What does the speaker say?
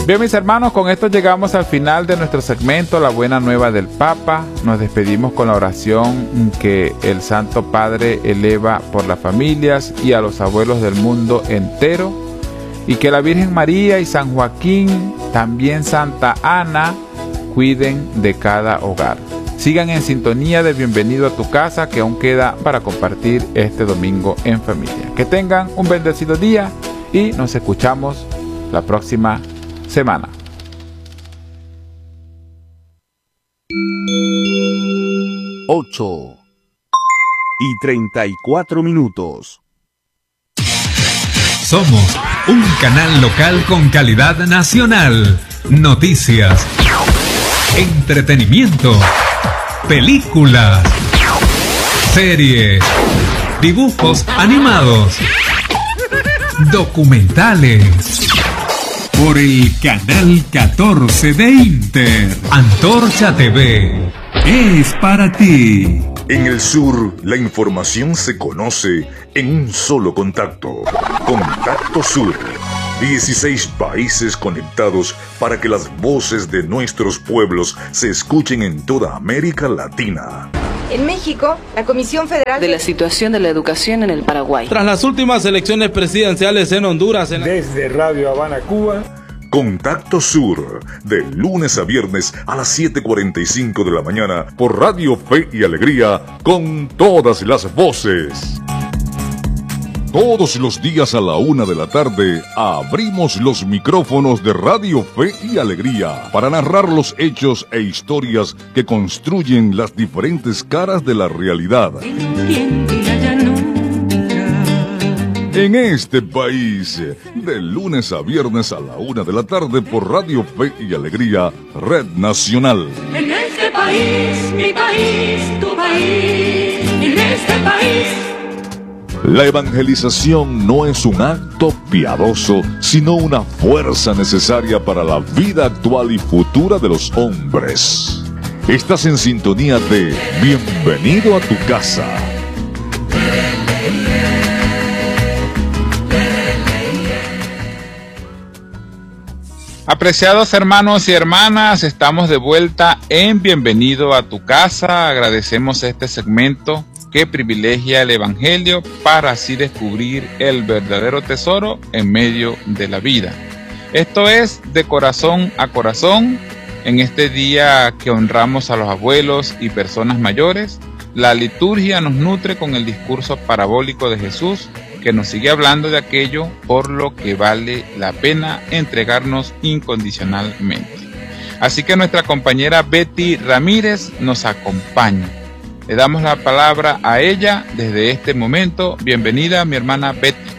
Bien, mis hermanos, con esto llegamos al final de nuestro segmento La Buena Nueva del Papa. Nos despedimos con la oración que el Santo Padre eleva por las familias y a los abuelos del mundo entero, y que la Virgen María y San Joaquín, también Santa Ana, cuiden de cada hogar. Sigan en sintonía de Bienvenido a tu Casa, que aún queda para compartir este domingo en familia. Que tengan un bendecido día y nos escuchamos la próxima semana. Ocho y 34 minutos. Somos un canal local con calidad nacional. Noticias, entretenimiento, películas, series, dibujos animados, documentales. Por el canal 14 de Inter. Antorcha TV es para ti. En el sur, la información se conoce en un solo contacto. Contacto Sur. 16 países conectados para que las voces de nuestros pueblos se escuchen en toda América Latina. En México, la Comisión Federal de la situación de la educación en el Paraguay. Tras las últimas elecciones presidenciales en Honduras. Desde Radio Habana, Cuba. Contacto Sur, de lunes a viernes a las 7:45 de la mañana por Radio Fe y Alegría, con todas las voces. Todos los días a la 1 de la tarde abrimos los micrófonos de Radio Fe y Alegría para narrar los hechos e historias que construyen las diferentes caras de la realidad. En este país, de lunes a viernes a la 1 de la tarde por Radio Fe y Alegría, Red Nacional. En este país, mi país, tu país, en este país. La evangelización no es un acto piadoso, sino una fuerza necesaria para la vida actual y futura de los hombres. Estás en sintonía de Bienvenido a tu Casa. Apreciados hermanos y hermanas, estamos de vuelta en Bienvenido a tu Casa. Agradecemos este segmento que privilegia el Evangelio para así descubrir el verdadero tesoro en medio de la vida. Esto es de corazón a corazón. En este día que honramos a los abuelos y personas mayores, la liturgia nos nutre con el discurso parabólico de Jesús, que nos sigue hablando de aquello por lo que vale la pena entregarnos incondicionalmente. Así que nuestra compañera Betty Ramírez nos acompaña. Le damos la palabra a ella desde este momento. Bienvenida, mi hermana Betty.